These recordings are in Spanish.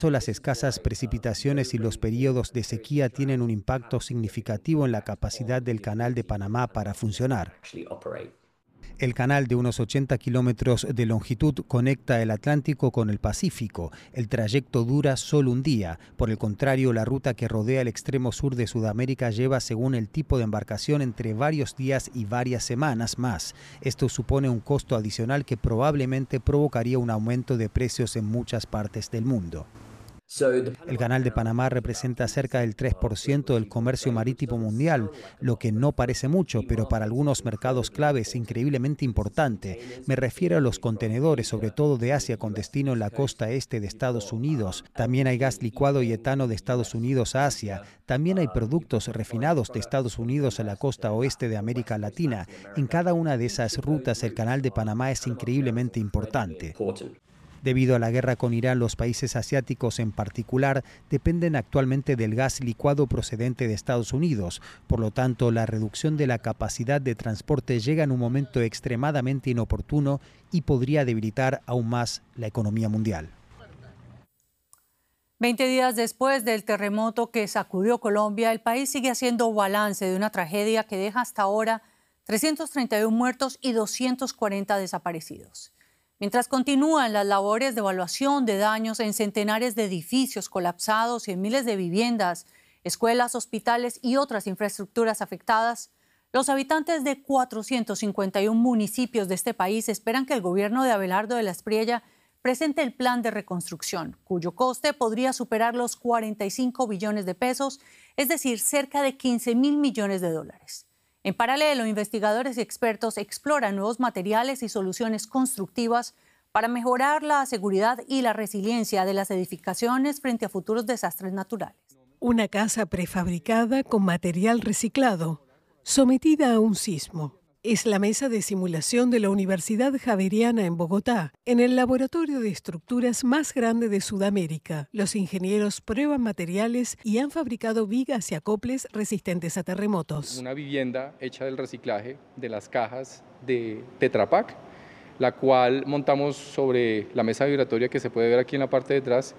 Las escasas precipitaciones y los periodos de sequía tienen un impacto significativo en la capacidad del Canal de Panamá para funcionar. El canal, de unos 80 kilómetros de longitud, conecta el Atlántico con el Pacífico. El trayecto dura solo un día. Por el contrario, la ruta que rodea el extremo sur de Sudamérica lleva, según el tipo de embarcación, entre varios días y varias semanas más. Esto supone un costo adicional que probablemente provocaría un aumento de precios en muchas partes del mundo. El Canal de Panamá representa cerca del 3% del comercio marítimo mundial, lo que no parece mucho, pero para algunos mercados clave es increíblemente importante. Me refiero a los contenedores, sobre todo de Asia, con destino en la costa este de Estados Unidos. También hay gas licuado y etano de Estados Unidos a Asia. También hay productos refinados de Estados Unidos a la costa oeste de América Latina. En cada una de esas rutas, el Canal de Panamá es increíblemente importante. Debido a la guerra con Irán, los países asiáticos en particular dependen actualmente del gas licuado procedente de Estados Unidos. Por lo tanto, la reducción de la capacidad de transporte llega en un momento extremadamente inoportuno y podría debilitar aún más la economía mundial. 20 días después del terremoto que sacudió Colombia, el país sigue haciendo balance de una tragedia que deja hasta ahora 331 muertos y 240 desaparecidos. Mientras continúan las labores de evaluación de daños en centenares de edificios colapsados y en miles de viviendas, escuelas, hospitales y otras infraestructuras afectadas, los habitantes de 451 municipios de este país esperan que el gobierno de Abelardo de la Espriella presente el plan de reconstrucción, cuyo coste podría superar los 45 billones de pesos, es decir, cerca de 15.000 millones de dólares. En paralelo, investigadores y expertos exploran nuevos materiales y soluciones constructivas para mejorar la seguridad y la resiliencia de las edificaciones frente a futuros desastres naturales. Una casa prefabricada con material reciclado, sometida a un sismo. Es la mesa de simulación de la Universidad Javeriana en Bogotá, en el laboratorio de estructuras más grande de Sudamérica. Los ingenieros prueban materiales y han fabricado vigas y acoples resistentes a terremotos. Una vivienda hecha del reciclaje de las cajas de Tetra Pak, la cual montamos sobre la mesa vibratoria que se puede ver aquí en la parte de atrás,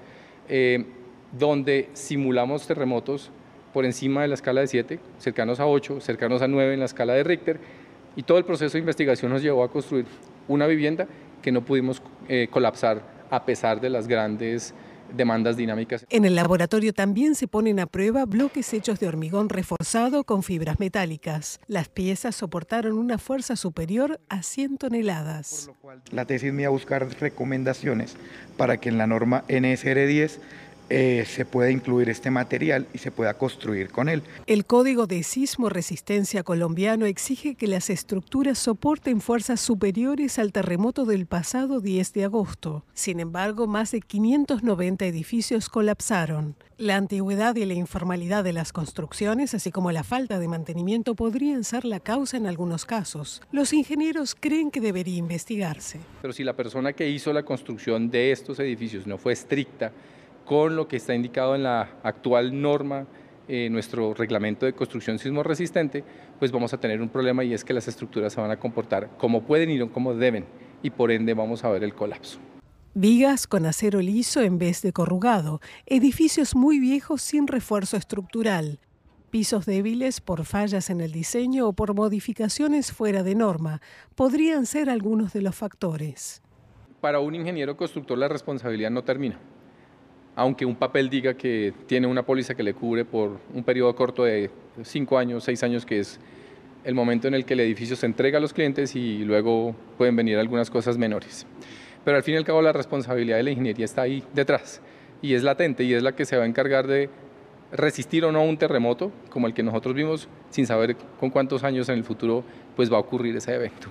donde simulamos terremotos por encima de la escala de 7, cercanos a 8, cercanos a 9 en la escala de Richter. Y todo el proceso de investigación nos llevó a construir una vivienda que no pudimos colapsar a pesar de las grandes demandas dinámicas. En el laboratorio también se ponen a prueba bloques hechos de hormigón reforzado con fibras metálicas. Las piezas soportaron una fuerza superior a 100 toneladas. La tesis mía buscar recomendaciones para que en la norma NSR10 se pueda incluir este material y se pueda construir con él. El Código de Sismo Resistencia colombiano exige que las estructuras soporten fuerzas superiores al terremoto del pasado 10 de agosto. Sin embargo, más de 590 edificios colapsaron. La antigüedad y la informalidad de las construcciones, así como la falta de mantenimiento, podrían ser la causa en algunos casos. Los ingenieros creen que debería investigarse. Pero si la persona que hizo la construcción de estos edificios no fue estricta con lo que está indicado en la actual norma, nuestro reglamento de construcción sismo resistente, pues vamos a tener un problema, y es que las estructuras se van a comportar como pueden y no como deben, y por ende vamos a ver el colapso. Vigas con acero liso en vez de corrugado, edificios muy viejos sin refuerzo estructural, pisos débiles por fallas en el diseño o por modificaciones fuera de norma, podrían ser algunos de los factores. Para un ingeniero constructor la responsabilidad no termina. Aunque un papel diga que tiene una póliza que le cubre por un periodo corto de 5 años, 6 años, que es el momento en el que el edificio se entrega a los clientes, y luego pueden venir algunas cosas menores. Pero al fin y al cabo la responsabilidad de la ingeniería está ahí detrás, y es latente, y es la que se va a encargar de resistir o no un terremoto como el que nosotros vimos, sin saber con cuántos años en el futuro pues va a ocurrir ese evento.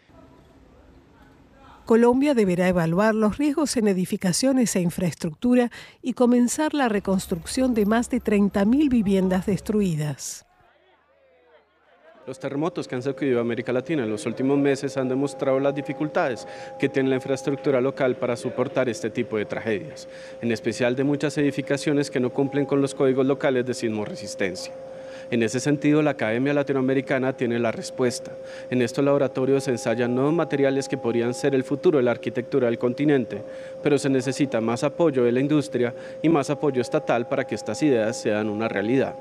Colombia deberá evaluar los riesgos en edificaciones e infraestructura y comenzar la reconstrucción de más de 30.000 viviendas destruidas. Los terremotos que han sacudido a América Latina en los últimos meses han demostrado las dificultades que tiene la infraestructura local para soportar este tipo de tragedias, en especial de muchas edificaciones que no cumplen con los códigos locales de sismo resistencia. En ese sentido, la Academia Latinoamericana tiene la respuesta. En estos laboratorios se ensayan nuevos materiales que podrían ser el futuro de la arquitectura del continente, pero se necesita más apoyo de la industria y más apoyo estatal para que estas ideas sean una realidad.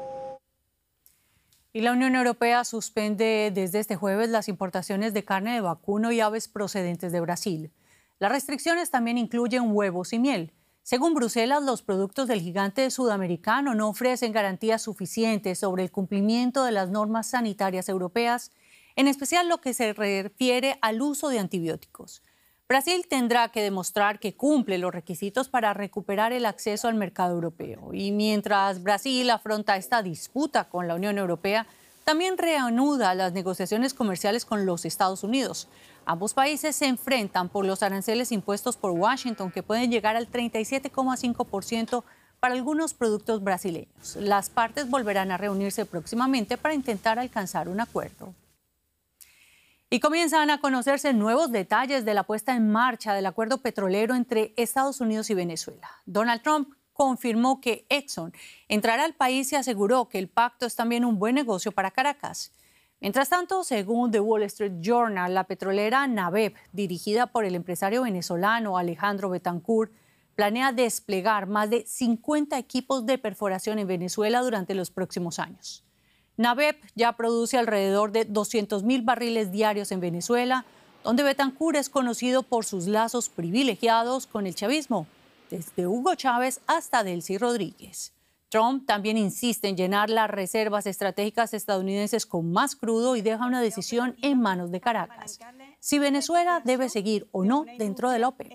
Y la Unión Europea suspende desde este jueves las importaciones de carne de vacuno y aves procedentes de Brasil. Las restricciones también incluyen huevos y miel. Según Bruselas, los productos del gigante sudamericano no ofrecen garantías suficientes sobre el cumplimiento de las normas sanitarias europeas, en especial lo que se refiere al uso de antibióticos. Brasil tendrá que demostrar que cumple los requisitos para recuperar el acceso al mercado europeo. Y mientras Brasil afronta esta disputa con la Unión Europea, también reanuda las negociaciones comerciales con los Estados Unidos. Ambos países se enfrentan por los aranceles impuestos por Washington, que pueden llegar al 37,5% para algunos productos brasileños. Las partes volverán a reunirse próximamente para intentar alcanzar un acuerdo. Y comienzan a conocerse nuevos detalles de la puesta en marcha del acuerdo petrolero entre Estados Unidos y Venezuela. Donald Trump confirmó que Exxon entrará al país y aseguró que el pacto es también un buen negocio para Caracas. Mientras tanto, según The Wall Street Journal, la petrolera Nabep, dirigida por el empresario venezolano Alejandro Betancourt, planea desplegar más de 50 equipos de perforación en Venezuela durante los próximos años. Nabep ya produce alrededor de 200.000 barriles diarios en Venezuela, donde Betancourt es conocido por sus lazos privilegiados con el chavismo, desde Hugo Chávez hasta Delcy Rodríguez. Trump también insiste en llenar las reservas estratégicas estadounidenses con más crudo y deja una decisión en manos de Caracas, si Venezuela debe seguir o no dentro de la OPEP.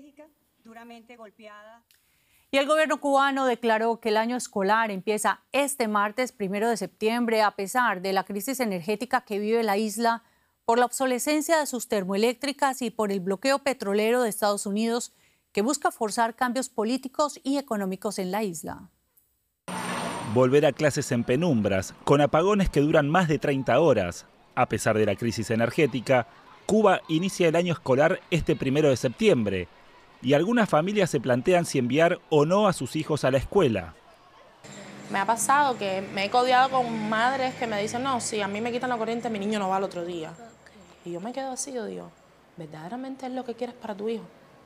Y el gobierno cubano declaró que el año escolar empieza este martes 1 de septiembre a pesar de la crisis energética que vive la isla por la obsolescencia de sus termoeléctricas y por el bloqueo petrolero de Estados Unidos que busca forzar cambios políticos y económicos en la isla. Volver a clases en penumbras, con apagones que duran más de 30 horas. A pesar de la crisis energética, Cuba inicia el año escolar este 1 de septiembre. Y algunas familias se plantean si enviar o no a sus hijos a la escuela. Me ha pasado que me he codeado con madres que me dicen, no, si a mí me quitan la corriente, mi niño no va al otro día. Y yo me quedo así, yo digo, ¿verdaderamente es lo que quieres para tu hijo?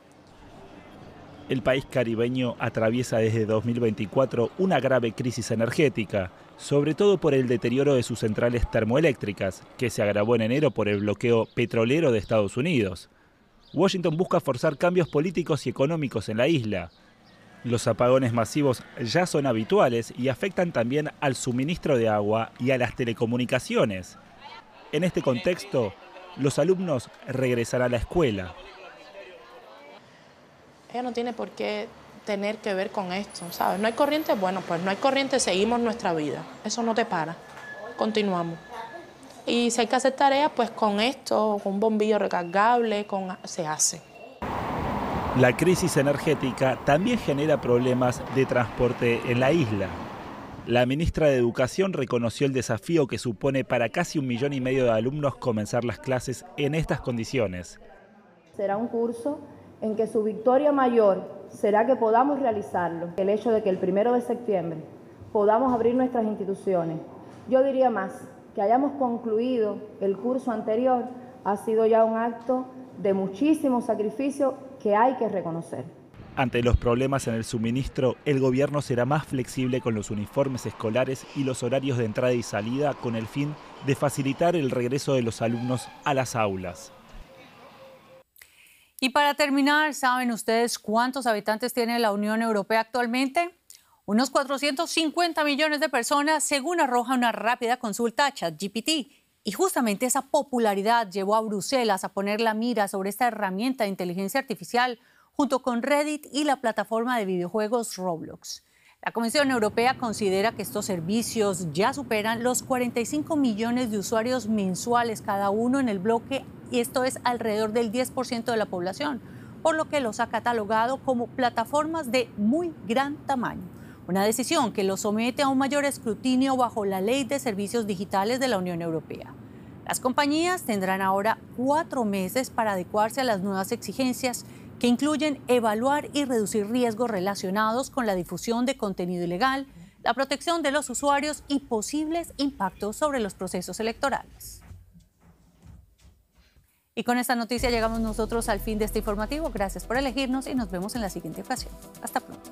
El país caribeño atraviesa desde 2024 una grave crisis energética, sobre todo por el deterioro de sus centrales termoeléctricas, que se agravó en enero por el bloqueo petrolero de Estados Unidos. Washington busca forzar cambios políticos y económicos en la isla. Los apagones masivos ya son habituales y afectan también al suministro de agua y a las telecomunicaciones. En este contexto, los alumnos regresarán a la escuela. Ella no tiene por qué tener que ver con esto, ¿sabes? No hay corriente, bueno, pues no hay corriente, seguimos nuestra vida. Eso no te para, continuamos. Y si hay que hacer tareas, pues con esto, con un bombillo recargable, se hace. La crisis energética también genera problemas de transporte en la isla. La ministra de Educación reconoció el desafío que supone para casi 1,5 millones de alumnos comenzar las clases en estas condiciones. Será un curso en que su victoria mayor será que podamos realizarlo. El hecho de que el 1 de septiembre podamos abrir nuestras instituciones, yo diría más, que hayamos concluido el curso anterior ha sido ya un acto de muchísimo sacrificio que hay que reconocer. Ante los problemas en el suministro, el gobierno será más flexible con los uniformes escolares y los horarios de entrada y salida con el fin de facilitar el regreso de los alumnos a las aulas. Y para terminar, ¿saben ustedes cuántos habitantes tiene la Unión Europea actualmente? Unos 450 millones de personas, según arroja una rápida consulta a ChatGPT. Y justamente esa popularidad llevó a Bruselas a poner la mira sobre esta herramienta de inteligencia artificial junto con Reddit y la plataforma de videojuegos Roblox. La Comisión Europea considera que estos servicios ya superan los 45 millones de usuarios mensuales cada uno en el bloque, y esto es alrededor del 10% de la población, por lo que los ha catalogado como plataformas de muy gran tamaño. Una decisión que los somete a un mayor escrutinio bajo la Ley de Servicios Digitales de la Unión Europea. Las compañías tendrán ahora 4 meses para adecuarse a las nuevas exigencias que incluyen evaluar y reducir riesgos relacionados con la difusión de contenido ilegal, la protección de los usuarios y posibles impactos sobre los procesos electorales. Y con esta noticia llegamos nosotros al fin de este informativo. Gracias por elegirnos y nos vemos en la siguiente ocasión. Hasta pronto.